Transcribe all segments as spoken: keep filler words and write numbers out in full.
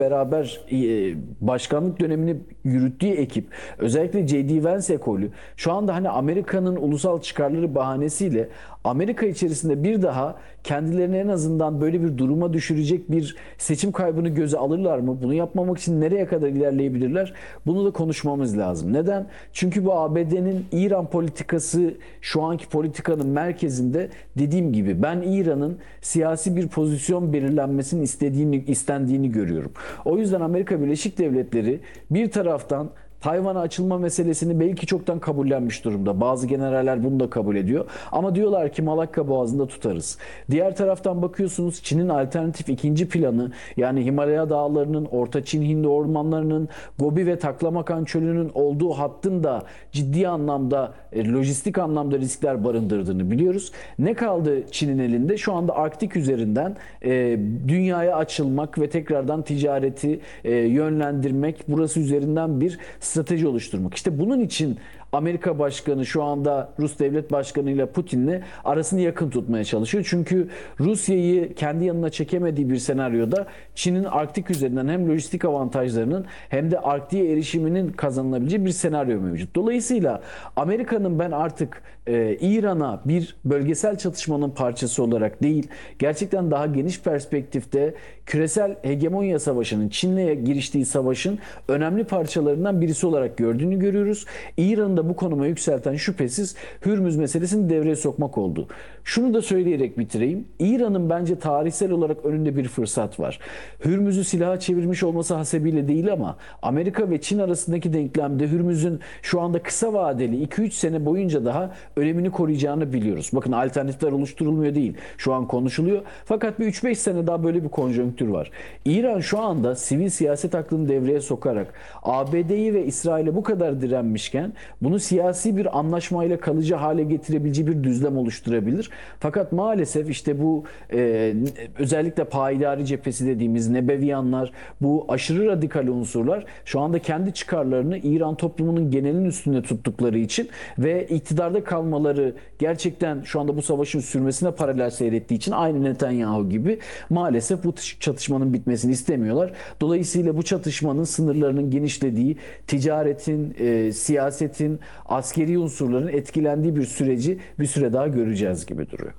beraber e, başkanlık dönemini yürüttüğü ekip, özellikle J D. Vance ekolü şu anda hani Amerika'nın ulusal çıkarları bahanesiyle Amerika içerisinde bir daha kendilerini en azından böyle bir duruma düşürecek bir seçim kaybını göze alırlar mı? Bunu yapmamak için nereye kadar ilerleyebilirler? Bunu da konuşmamız lazım. Neden? Çünkü bu A B D'nin İran politikası şu anki politikanın merkezinde. Dediğim gibi ben İran'ın siyasi bir pozisyon belirlenmesini istediğini istendiğini görüyorum. O yüzden Amerika Birleşik Devletleri bir taraftan Tayvan'a açılma meselesini belki çoktan kabullenmiş durumda. Bazı generaller bunu da kabul ediyor. Ama diyorlar ki Malakka Boğazı'nda tutarız. Diğer taraftan bakıyorsunuz Çin'in alternatif ikinci planı, yani Himalaya dağlarının, Orta Çin Hindi ormanlarının, Gobi ve Taklamakan çölünün olduğu hattın da ciddi anlamda e, lojistik anlamda riskler barındırdığını biliyoruz. Ne kaldı Çin'in elinde? Şu anda Arktik üzerinden e, dünyaya açılmak ve tekrardan ticareti e, yönlendirmek, burası üzerinden bir strateji oluşturmak. İşte bunun için Amerika Başkanı şu anda Rus Devlet Başkanı ile Putin'le arasını yakın tutmaya çalışıyor. Çünkü Rusya'yı kendi yanına çekemediği bir senaryoda Çin'in Arktik üzerinden hem lojistik avantajlarının hem de Arktik'e erişiminin kazanılabileceği bir senaryo mevcut. Dolayısıyla Amerika'nın ben artık e, İran'a bir bölgesel çatışmanın parçası olarak değil, gerçekten daha geniş perspektifte küresel hegemonya savaşının, Çin'le giriştiği savaşın önemli parçalarından birisi olarak gördüğünü görüyoruz. İran'ın da bu konuma yükselten şüphesiz Hürmüz meselesini devreye sokmak oldu. Şunu da söyleyerek bitireyim. İran'ın bence tarihsel olarak önünde bir fırsat var. Hürmüz'ü silaha çevirmiş olması hasebiyle değil ama Amerika ve Çin arasındaki denklemde Hürmüz'ün şu anda kısa vadeli iki üç sene boyunca daha önemini koruyacağını biliyoruz. Bakın, alternatifler oluşturulmuyor değil. Şu an konuşuluyor. Fakat bir üç beş sene daha böyle bir konjonktür var. İran şu anda sivil siyaset aklını devreye sokarak A B D'yi ve İsrail'e bu kadar direnmişken bunu siyasi bir anlaşmayla kalıcı hale getirebileceği bir düzlem oluşturabilir. Fakat maalesef işte bu e, özellikle payidari cephesi dediğimiz Nebeviyanlar, bu aşırı radikal unsurlar şu anda kendi çıkarlarını İran toplumunun genelinin üstünde tuttukları için ve iktidarda kalmaları gerçekten şu anda bu savaşın sürmesine paralel seyrettiği için aynı Netanyahu gibi maalesef bu çatışmanın bitmesini istemiyorlar. Dolayısıyla bu çatışmanın sınırlarının genişlediği, ticaretin, e, siyasetin, askeri unsurların etkilendiği bir süreci bir süre daha göreceğiz gibi duruyor.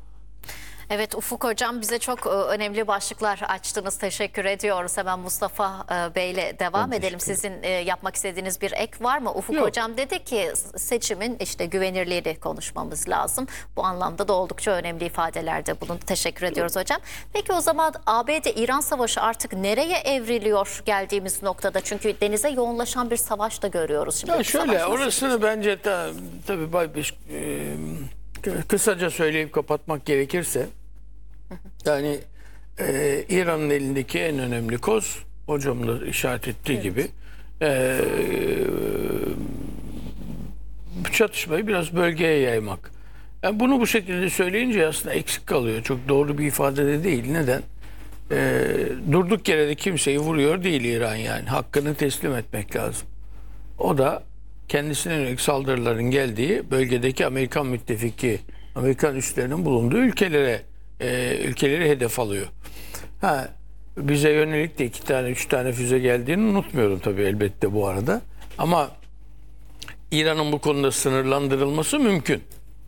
Evet Ufuk Hocam, bize çok önemli başlıklar açtınız. Teşekkür ediyoruz. Hemen Mustafa Bey'le devam Ben edelim. Sizin yapmak istediğiniz bir ek var mı? Ufuk Yok. Hocam dedi ki seçimin işte güvenirliğini konuşmamız lazım. Bu anlamda da oldukça önemli ifadelerde bulundu. Teşekkür ediyoruz hocam. Peki o zaman A B D-İran savaşı artık nereye evriliyor geldiğimiz noktada? Çünkü denize yoğunlaşan bir savaş da görüyoruz. Şimdi Ya şöyle, orasını bence ta, tabii bay- bir- e, kısaca söyleyip kapatmak gerekirse, yani e, İran'ın elindeki en önemli koz, hocam da işaret ettiği Evet. gibi, e, bu çatışmayı biraz bölgeye yaymak. Yani bunu bu şekilde söyleyince aslında eksik kalıyor. Çok doğru bir ifade de değil. Neden? E, durduk yere de kimseyi vuruyor değil İran yani. Hakkını teslim etmek lazım. O da kendisine yönelik saldırıların geldiği bölgedeki Amerikan müttefiki, Amerikan üslerinin bulunduğu ülkelere e, ülkeleri hedef alıyor. Ha, bize yönelik de iki tane, üç tane füze geldiğini unutmuyorum tabii elbette bu arada. Ama İran'ın bu konuda sınırlandırılması mümkün.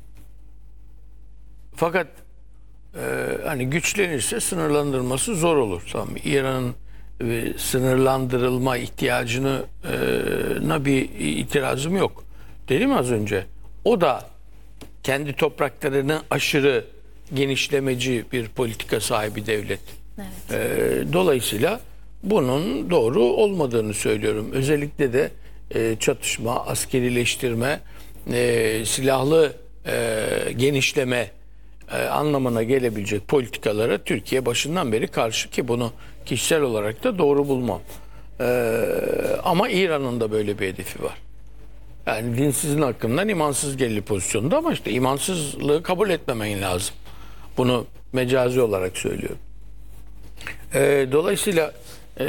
Fakat e, hani güçlenirse sınırlandırılması zor olur. Tamam, İran'ın e, sınırlandırılma ihtiyacına e, bir itirazım yok. Dedim az önce. O da kendi topraklarını aşırı genişlemeci bir politika sahibi devlet. Evet. E, dolayısıyla bunun doğru olmadığını söylüyorum. Özellikle de e, çatışma, askerileştirme, e, silahlı e, genişleme e, anlamına gelebilecek politikalara Türkiye başından beri karşı, ki bunu kişisel olarak da doğru bulmam. E, ama İran'ın da böyle bir hedefi var. Yani dinsizin hakkından imansız gelili pozisyonunda, ama işte imansızlığı kabul etmemen lazım. Bunu mecazi olarak söylüyorum. E, dolayısıyla e,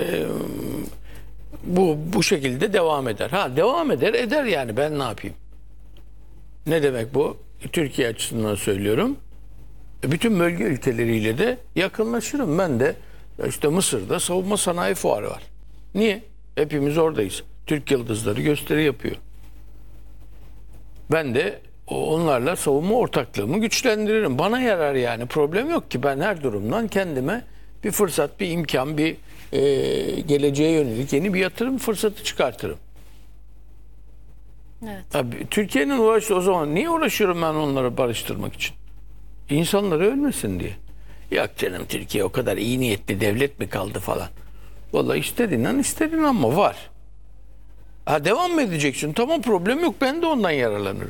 bu bu şekilde devam eder. Ha, devam eder eder yani, ben ne yapayım? Ne demek bu? Türkiye açısından söylüyorum. E, bütün bölge ülkeleriyle de yakınlaşırım. Ben de işte Mısır'da savunma sanayi fuarı var. Niye? Hepimiz oradayız. Türk yıldızları gösteri yapıyor. Ben de onlarla savunma ortaklığımı güçlendiririm. Bana yarar yani. Problem yok ki. Ben her durumdan kendime bir fırsat, bir imkan, bir e, geleceğe yönelik yeni bir yatırım fırsatı çıkartırım. Evet. Abi, Türkiye'nin uğraştığı o zaman niye uğraşıyorum ben onları barıştırmak için? İnsanları ölmesin diye. Yok canım, Türkiye o kadar iyi niyetli devlet mi kaldı falan. Vallahi istediğin an istediğin ama var. Ha, devam mı edeceksin? Tamam, problem yok. Ben de ondan yararlanırım.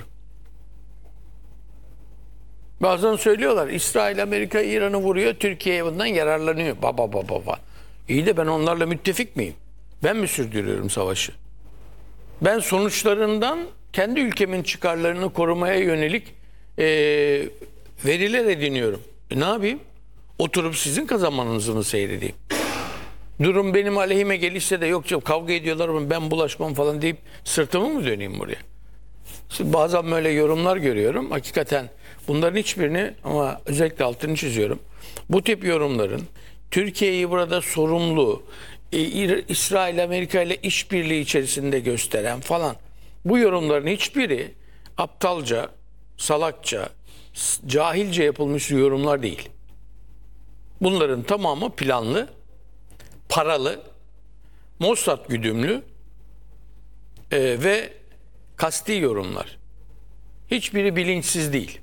Bazen söylüyorlar İsrail, Amerika, İran'ı vuruyor. Türkiye bundan yararlanıyor. Baba baba baba. İyi de ben onlarla müttefik miyim? Ben mi sürdürüyorum savaşı? Ben sonuçlarından kendi ülkemin çıkarlarını korumaya yönelik e, veriler ediniyorum. E, ne yapayım? Oturup sizin kazanmanızı mı seyredeyim? Durum benim aleyhime gelirse de yok canım kavga ediyorlar ama ben bulaşmam falan deyip sırtımı mı döneyim buraya? Şimdi bazen böyle yorumlar görüyorum. Hakikaten bunların hiçbirini, ama özellikle altını çiziyorum. Bu tip yorumların Türkiye'yi burada sorumlu, e, İsrail, Amerika ile işbirliği içerisinde gösteren falan, bu yorumların hiçbiri aptalca, salakça, cahilce yapılmış yorumlar değil. Bunların tamamı planlı, paralı, Mossad güdümlü e, ve kasti yorumlar. Hiçbiri bilinçsiz değil.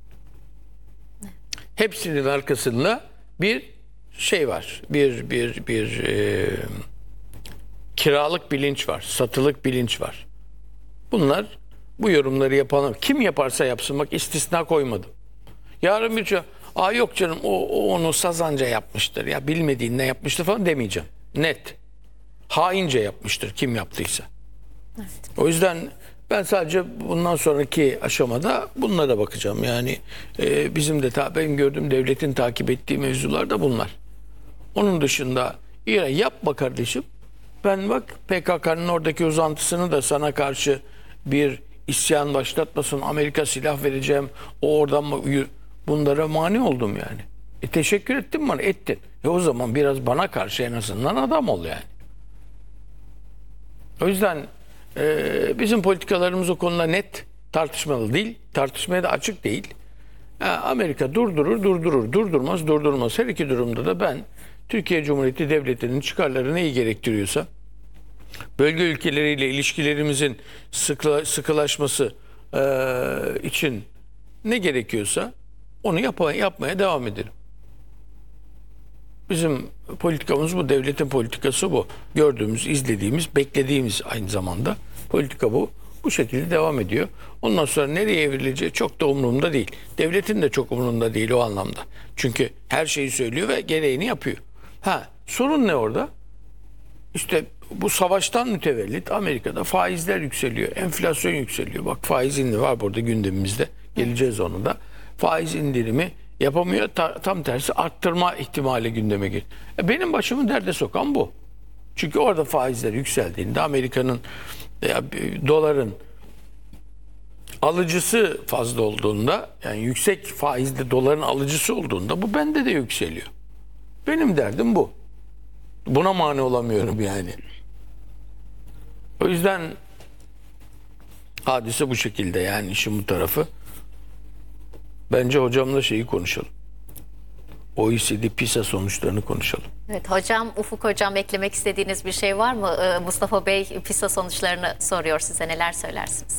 Hepsinin arkasında bir şey var. Bir bir bir e, kiralık bilinç var, satılık bilinç var. Bunlar bu yorumları yapan kim yaparsa yapsın, bak istisna koymadım. Yarın bir şey, aa yok canım o, o onu sazanca yapmıştır ya bilmediğinden yapmıştır falan demeyeceğim. Net. Haince yapmıştır kim yaptıysa. Evet. O yüzden ben sadece bundan sonraki aşamada bunlara bakacağım. Yani e, bizim de ta, benim gördüğüm devletin takip ettiği mevzular da bunlar. Onun dışında İran yapma kardeşim. Ben bak P K K'nın oradaki uzantısını da sana karşı bir isyan başlatmasın. Amerika silah vereceğim. O oradan mı bunlara mani oldum yani. E teşekkür ettin bana, ettin. E o zaman biraz bana karşı en azından adam ol yani. O yüzden e, bizim politikalarımız o konuda net, tartışmalı değil. Tartışmaya da açık değil. E, Amerika durdurur, durdurur, durdurmaz, durdurmaz. Her iki durumda da ben Türkiye Cumhuriyeti Devleti'nin çıkarları neyi gerektiriyorsa, bölge ülkeleriyle ilişkilerimizin sıkla, sıkılaşması e, için ne gerekiyorsa onu yap yapmaya devam ederim. Bizim politikamız bu, devletin politikası bu. Gördüğümüz, izlediğimiz, beklediğimiz aynı zamanda politika bu. Bu şekilde devam ediyor. Ondan sonra nereye evrileceği çok da umurumda değil. Devletin de çok umurunda değil o anlamda. Çünkü her şeyi söylüyor ve gereğini yapıyor. Ha, sorun ne orada? İşte bu savaştan mütevellit Amerika'da faizler yükseliyor, enflasyon yükseliyor. Bak faiz indirimi var burada gündemimizde. Geleceğiz onu da. Faiz indirimi yapamıyor. Ta, tam tersi arttırma ihtimali gündeme geliyor. E benim başımı derde sokan bu. Çünkü orada faizler yükseldiğinde Amerika'nın e, doların alıcısı fazla olduğunda, yani yüksek faizli doların alıcısı olduğunda bu bende de yükseliyor. Benim derdim bu. Buna mani olamıyorum yani. O yüzden hadise bu şekilde, yani işin bu tarafı. Bence hocamla şeyi konuşalım. O E C D PISA sonuçlarını konuşalım. Evet hocam, Ufuk hocam eklemek istediğiniz bir şey var mı? Ee, Mustafa Bey PISA sonuçlarını soruyor size, neler söylersiniz?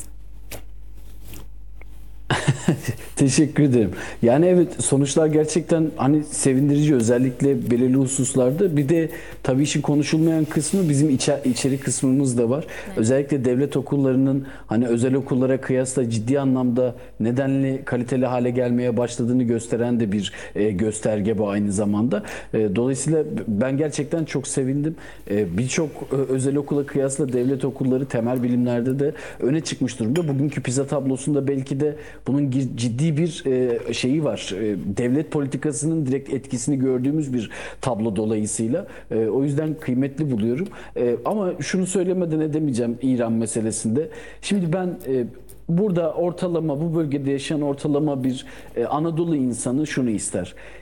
Teşekkür ederim. Yani evet, sonuçlar gerçekten hani sevindirici, özellikle belirli hususlarda. Bir de tabii işin konuşulmayan kısmı bizim içer, içeri kısmımız da var. Evet. Özellikle devlet okullarının hani özel okullara kıyasla ciddi anlamda nedenli, kaliteli hale gelmeye başladığını gösteren de bir e, gösterge bu aynı zamanda. E, dolayısıyla ben gerçekten çok sevindim. E, Birçok e, özel okula kıyasla devlet okulları temel bilimlerde de öne çıkmış durumda. Bugünkü PISA tablosunda belki de bunun ciddi bir e, şeyi var. E, devlet politikasının direkt etkisini gördüğümüz bir tablo dolayısıyla. E, o yüzden kıymetli buluyorum. E, ama şunu söylemeden edemeyeceğim İran meselesinde. Şimdi ben e, burada ortalama, bu bölgede yaşayan ortalama bir e, Anadolu insanı şunu ister.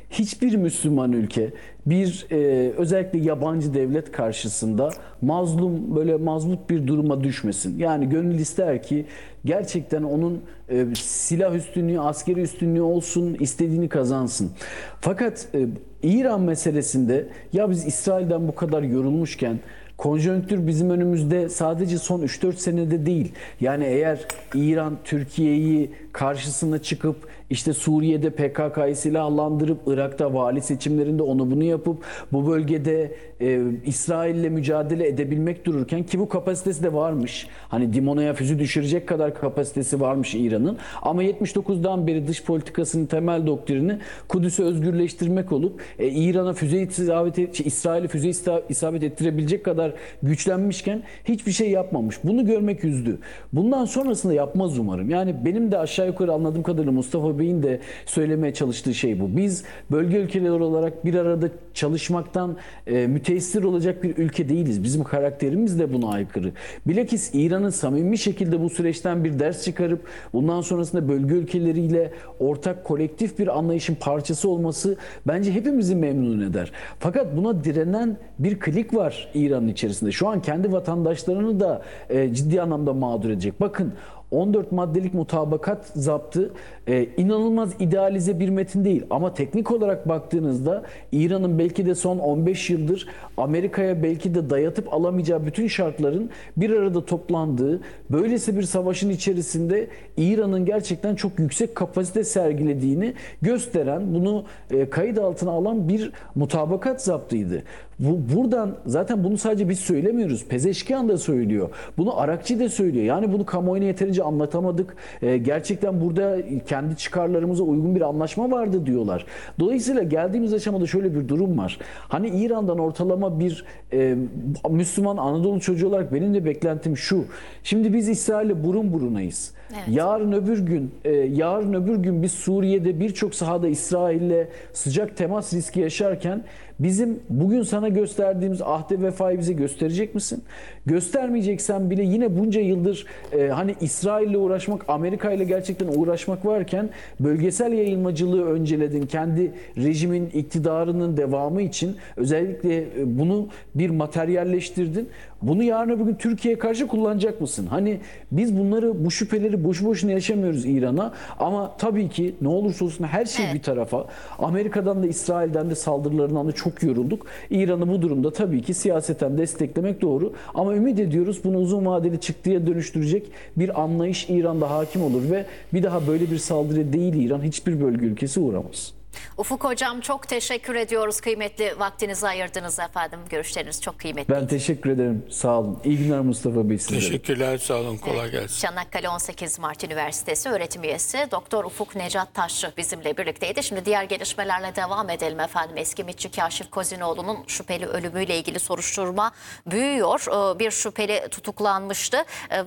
hiçbir Müslüman ülke bir e, özellikle yabancı devlet karşısında mazlum böyle mazlut bir duruma düşmesin. Yani gönül ister ki gerçekten onun e, silah üstünlüğü, askeri üstünlüğü olsun, istediğini kazansın. Fakat e, İran meselesinde ya biz İsrail'den bu kadar yorulmuşken konjonktür bizim önümüzde sadece son üç dört senede değil. Yani eğer İran Türkiye'yi karşısına çıkıp işte Suriye'de P K K'yı silahlandırıp Irak'ta vali seçimlerinde onu bunu yapıp bu bölgede e, İsrail'le mücadele edebilmek dururken ki bu kapasitesi de varmış. Hani Dimona'ya füze düşürecek kadar kapasitesi varmış İran'ın. Ama yetmiş dokuzdan beri dış politikasının temel doktrini Kudüs'ü özgürleştirmek olup e, İran'a füze isabet et, şey, İsrail'e füze isabet ettirebilecek kadar güçlenmişken hiçbir şey yapmamış. Bunu görmek üzdü. Bundan sonrasında yapmaz umarım. Yani benim de aşağı yukarı anladığım kadarıyla Mustafa Bey'in de söylemeye çalıştığı şey bu. Biz bölge ülkeleri olarak bir arada çalışmaktan e, müteessir olacak bir ülke değiliz. Bizim karakterimiz de buna aykırı. Bilakis İran'ın samimi şekilde bu süreçten bir ders çıkarıp bundan sonrasında bölge ülkeleriyle ortak kolektif bir anlayışın parçası olması bence hepimizi memnun eder. Fakat buna direnen bir klik var İran'ın içerisinde. Şu an kendi vatandaşlarını da e, ciddi anlamda mağdur edecek. Bakın on dört maddelik mutabakat zaptı e, inanılmaz idealize bir metin değil. Ama teknik olarak baktığınızda İran'ın belki de son on beş yıldır Amerika'ya belki de dayatıp alamayacağı bütün şartların bir arada toplandığı, böylesi bir savaşın içerisinde İran'ın gerçekten çok yüksek kapasite sergilediğini gösteren, bunu e, kayıt altına alan bir mutabakat zaptıydı. Bu, buradan zaten bunu sadece biz söylemiyoruz. Pezeşkian da söylüyor. Bunu Arakçı da söylüyor. Yani bunu kamuoyuna yeterince anlatamadık. Ee, gerçekten burada kendi çıkarlarımıza uygun bir anlaşma vardı diyorlar. Dolayısıyla geldiğimiz aşamada şöyle bir durum var. Hani İran'dan ortalama bir e, Müslüman Anadolu çocuğu olarak benim de beklentim şu. Şimdi biz İsrail'le burun burunayız. Evet. Yarın öbür gün, e, yarın öbür gün biz Suriye'de birçok sahada İsrail'le sıcak temas riski yaşarken bizim bugün sana gösterdiğimiz ahde vefayı bize gösterecek misin? Göstermeyeceksen bile yine bunca yıldır e, hani İsrail'le uğraşmak, Amerika ile gerçekten uğraşmak varken bölgesel yayılmacılığı önceledin. Kendi rejimin iktidarının devamı için özellikle e, bunu bir materyalleştirdin. Bunu yarın öbür gün Türkiye'ye karşı kullanacak mısın? Hani biz bunları, bu şüpheleri boşu boşuna yaşamıyoruz İran'a. Ama tabii ki ne olursa olsun her şey evet. bir tarafa. Amerika'dan da İsrail'den de saldırılarından da çok yorulduk. İran'ı bu durumda tabii ki siyaseten desteklemek doğru. Ama ümit ediyoruz bunu uzun vadeli çıktıya dönüştürecek bir anlayış İran'da hakim olur ve bir daha böyle bir saldırı değil İran hiçbir bölge ülkesi uğramaz. Ufuk Hocam çok teşekkür ediyoruz. Kıymetli vaktinizi ayırdınız efendim. Görüşleriniz çok kıymetli. Ben teşekkür ederim. Sağ olun. İyi günler Mustafa Bey size. Teşekkürler. Sağ olun. Kolay evet. gelsin. Çanakkale on sekiz Mart Üniversitesi öğretim üyesi Doktor Ufuk Necat Taşçı bizimle birlikteydi. Şimdi diğer gelişmelerle devam edelim efendim. Eski MİTçi Kaşif Kozinoğlu'nun şüpheli ölümüyle ilgili soruşturma büyüyor. Bir şüpheli tutuklanmıştı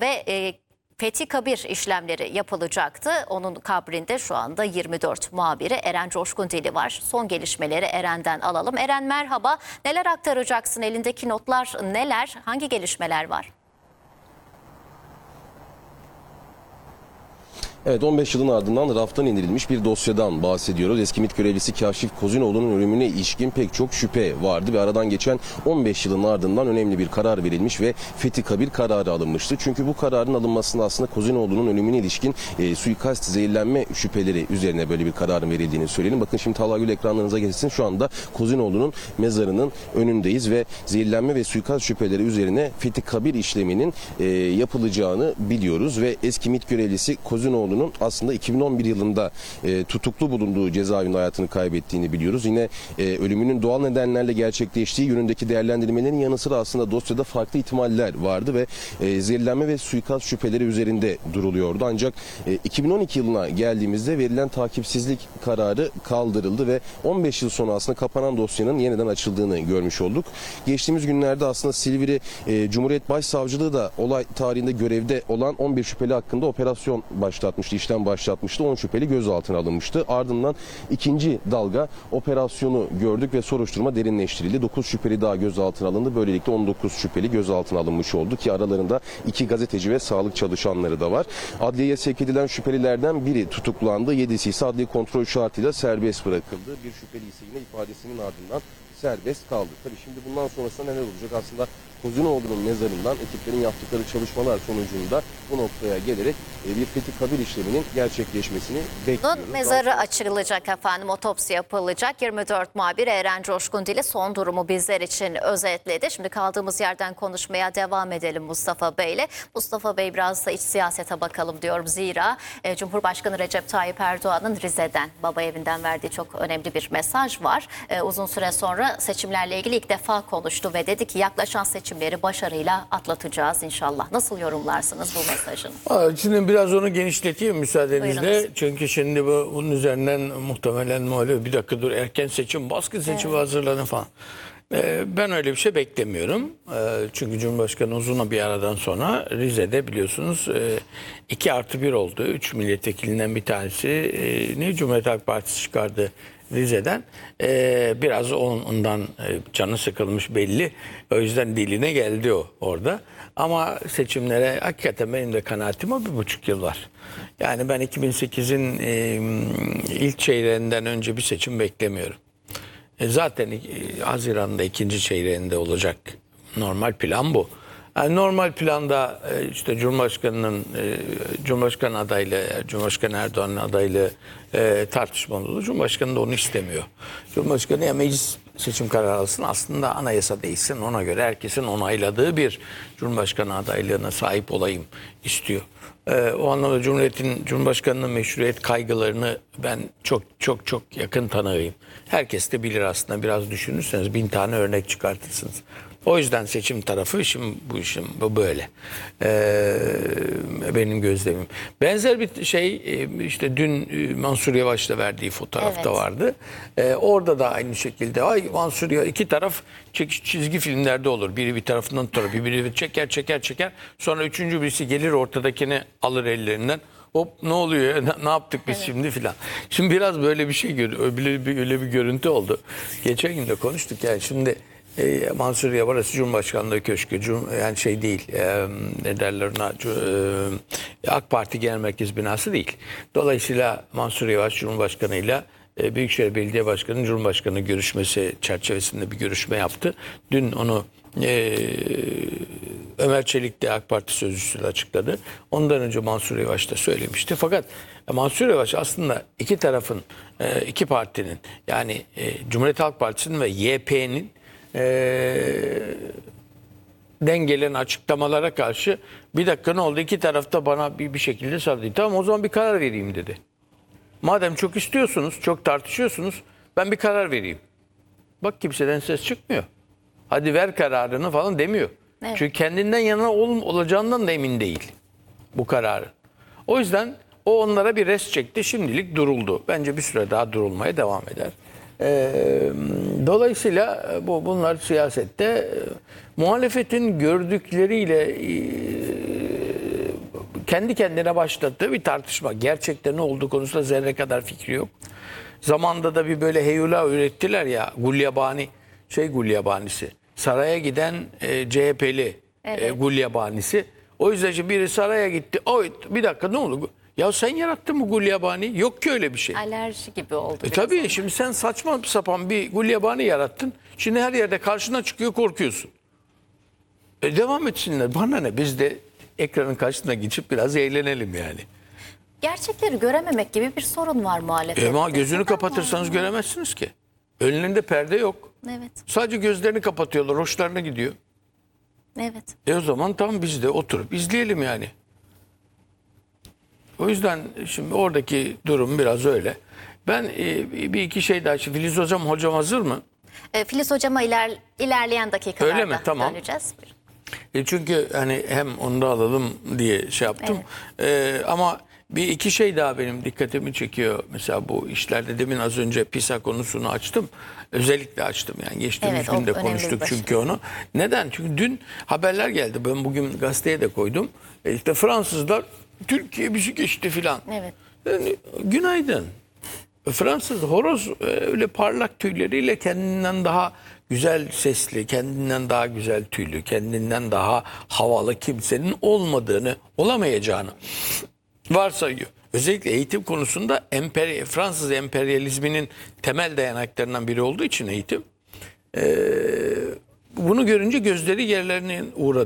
ve Fethi Kabir işlemleri yapılacaktı. Onun kabrinde şu anda yirmi dört muhabiri Eren Coşkundili var. Son gelişmeleri Eren'den alalım. Eren merhaba. Neler aktaracaksın? Elindeki notlar neler? Hangi gelişmeler var? Evet, on beş yılın ardından raftan indirilmiş bir dosyadan bahsediyoruz. Eski MİT görevlisi Kaşif Kozinoğlu'nun ölümüne ilişkin pek çok şüphe vardı ve aradan geçen on beş yılın ardından önemli bir karar verilmiş ve Fethi Kabir kararı alınmıştı. Çünkü bu kararın alınmasında aslında Kozinoğlu'nun ölümüne ilişkin e, suikast, zehirlenme şüpheleri üzerine böyle bir kararın verildiğini söyleyelim. Bakın şimdi Talha Gül ekranlarınıza gelsin. Şu anda Kozinoğlu'nun mezarının önündeyiz ve zehirlenme ve suikast şüpheleri üzerine Fethi Kabir işleminin e, yapılacağını biliyoruz ve eski MİT görevlisi Kozinoğlu'nun aslında iki bin on bir yılında e, tutuklu bulunduğu cezaevinde hayatını kaybettiğini biliyoruz. Yine e, ölümünün doğal nedenlerle gerçekleştiği yönündeki değerlendirmelerin yanı sıra aslında dosyada farklı ihtimaller vardı ve e, zehirlenme ve suikast şüpheleri üzerinde duruluyordu. Ancak e, iki bin on iki yılına geldiğimizde verilen takipsizlik kararı kaldırıldı ve on beş yıl sonra aslında kapanan dosyanın yeniden açıldığını görmüş olduk. Geçtiğimiz günlerde aslında Silivri e, Cumhuriyet Başsavcılığı da olay tarihinde görevde olan on bir şüpheli hakkında operasyon başlattı. başlatmıştı, işlem başlatmıştı. on şüpheli gözaltına alınmıştı. Ardından ikinci dalga operasyonu gördük ve soruşturma derinleştirildi. dokuz şüpheli daha gözaltına alındı. Böylelikle on dokuz şüpheli gözaltına alınmış oldu ki aralarında iki gazeteci ve sağlık çalışanları da var. Adliyeye sevk edilen şüphelilerden biri tutuklandı. Yedisi ise adli kontrol şartıyla serbest bırakıldı. Bir şüpheli ise yine ifadesinin ardından serbest kaldı. Tabii şimdi bundan sonrasında neler olacak? Aslında Kozinoğlu'nun mezarından ekiplerin yaptıkları çalışmalar sonucunda bu noktaya gelerek bir fethi kabir işleminin gerçekleşmesini bekliyoruz. Bunun mezarı açılacak efendim, otopsi yapılacak. yirmi dört muhabir Eren Coşkun Dili son durumu bizler için özetledi. Şimdi kaldığımız yerden konuşmaya devam edelim Mustafa Bey'le. Mustafa Bey, biraz da iç siyasete bakalım diyorum. Zira e, Cumhurbaşkanı Recep Tayyip Erdoğan'ın Rize'den, baba evinden verdiği çok önemli bir mesaj var. E, uzun süre sonra seçimlerle ilgili ilk defa konuştu ve dedi ki yaklaşan seçimleri başarıyla atlatacağız inşallah. Nasıl yorumlarsınız bu mesajını? Aa, Şimdi biraz onu genişleteyim müsaadenizle. Buyurunuz. Çünkü şimdi bu, bunun üzerinden muhtemelen muhalif bir dakika dur, erken seçim, baskın seçim Evet. hazırlanın falan. Ee, ben öyle bir şey beklemiyorum. Ee, çünkü Cumhurbaşkanı uzun bir aradan sonra Rize'de biliyorsunuz e, iki artı bir oldu. Üç milletvekilinden bir tanesi e, ne Cumhuriyet Halk Partisi çıkardı Rize'den. Ee, biraz ondan e, canı sıkılmış belli. O yüzden diline geldi o orada. Ama seçimlere hakikaten benim de kanaatim o bir buçuk yıl var. Yani ben iki bin sekizin e, ilk çeyreğinden önce bir seçim beklemiyorum. E, zaten e, Haziran'da ikinci çeyreğinde olacak. Normal plan bu. Yani normal planda e, işte Cumhurbaşkanı'nın e, Cumhurbaşkanı adaylı, Cumhurbaşkanı Erdoğan'ın adaylı e, tartışmalı olur. Cumhurbaşkanı da onu istemiyor. Cumhurbaşkanı ya meclis seçim kararı alsın, aslında anayasa değişsin, ona göre herkesin onayladığı bir Cumhurbaşkanı adaylığına sahip olayım istiyor. Ee, o anlamda Cumhuriyet'in, Cumhurbaşkanı'nın meşruiyet kaygılarını ben çok çok çok yakın tanığıyım. Herkes de bilir aslında, biraz düşünürseniz bin tane örnek çıkartırsınız. O yüzden seçim tarafı işim bu işim bu böyle. Ee, benim gözlemim. Benzer bir şey işte dün Mansur Yavaş'la verdiği fotoğrafta Evet. vardı. Ee, orada da aynı şekilde ay Mansur Yavaş, iki taraf çizgi filmlerde olur. Biri bir tarafından tutar, biri çeker çeker çeker. Sonra üçüncü birisi gelir ortadakini alır ellerinden. Hop ne oluyor ya? Ne, ne yaptık biz evet. şimdi filan. Şimdi biraz böyle bir şey öyle bir, öyle bir görüntü oldu. Geçen gün de konuştuk yani şimdi e, Mansur Yavaş Cumhurbaşkanlığı Köşkü Cum, yani şey değil e, ne derler ona e, AK Parti Genel Merkez binası değil. Dolayısıyla Mansur Yavaş Cumhurbaşkanıyla e, Büyükşehir Belediye Başkanı Cumhurbaşkanı görüşmesi çerçevesinde bir görüşme yaptı. Dün onu e, Ömer Çelik de AK Parti sözcüsü açıkladı. Ondan önce Mansur Yavaş da söylemişti. Fakat Mansur Yavaş aslında iki tarafın, iki partinin yani Cumhuriyet Halk Partisi'nin ve Y P'nin den gelen açıklamalara karşı bir dakika ne oldu? İki tarafta bana bir, bir şekilde saldırdı. Tamam o zaman bir karar vereyim dedi. Madem çok istiyorsunuz, çok tartışıyorsunuz ben bir karar vereyim. Bak kimseden ses çıkmıyor. Hadi ver kararını falan demiyor. Evet. Çünkü kendinden yana ol, olacağından da emin değil bu kararın. O yüzden o onlara bir res çekti. Şimdilik duruldu. Bence bir süre daha durulmaya devam eder. Ee, dolayısıyla bu bunlar siyasette e, muhalefetin gördükleriyle e, kendi kendine başlattığı bir tartışma. Gerçekten ne olduğu konusunda zerre kadar fikri yok. Zamanda da bir böyle heyula ürettiler ya, Gulyabani, şey Gulyabanisi. Saraya giden e, C H P'li evet. e, Gulyabanisi. O yüzden şimdi biri saraya gitti. Oy bir dakika ne oldu? Ya sen yarattın bu Gulyabani. Yok ki öyle bir şey. Alerji gibi oldu. E tabii sonra. Şimdi sen saçma sapan bir Gulyabani yarattın. Şimdi her yerde karşına çıkıyor, korkuyorsun. E devam etsinler. Bana ne? Biz de ekranın karşısına geçip biraz eğlenelim yani. Gerçekleri görememek gibi bir sorun var muhalefette. E ama gözünü kapatırsanız göremezsiniz ki. Önlerinde perde yok. Evet. Sadece gözlerini kapatıyorlar, hoşlarına gidiyor. Evet. E o zaman tam biz de oturup izleyelim yani. O yüzden şimdi oradaki durum biraz öyle. Ben e, bir iki şey daha. Şimdi Filiz Hocam, hocam hazır mı? E, Filiz Hocam'a iler, ilerleyen dakikalarda öyle mi? Tamam. döneceğiz. E çünkü hani hem onu da alalım diye şey yaptım. Evet. E, ama bir iki şey daha benim dikkatimi çekiyor. Mesela bu işlerde demin az önce PISA konusunu açtım. Özellikle açtım yani. Geçtiğimiz evet, gün de konuştuk çünkü onu. Neden? Çünkü dün haberler geldi. Ben bugün gazeteye de koydum. E işte Fransızlar Türkiye bizi geçti filan. Evet. Yani, günaydın. Fransız horoz e, öyle parlak tüyleriyle kendinden daha güzel sesli, kendinden daha güzel tüylü, kendinden daha havalı kimsenin olmadığını, olamayacağını varsayıyor. Özellikle eğitim konusunda empery Fransız emperyalizminin temel dayanaklarından biri olduğu için eğitim. E, bunu görünce gözleri yerlerine uğradı.